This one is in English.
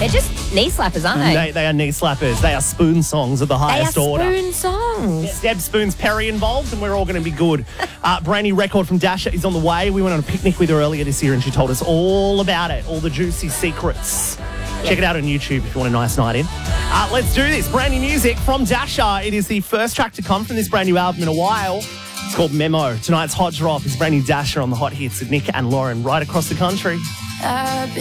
They're just knee slappers, aren't they? They are knee slappers. They are spoon songs of the highest order. They are spoon songs. Yeah, Deb Spoon's Perry involved, and we're all going to be good. Brand new record from Dasha is on the way. We went on a picnic with her earlier this year, and she told us all about it, all the juicy secrets. Check it out on YouTube if you want a nice night in. Let's do this. Brand new music from Dasha. It is the first track to come from this brand new album in a while. It's called Memo. Tonight's Hot Drop is brand new Dasha on the hot hits of Nick and Lauren right across the country. I've been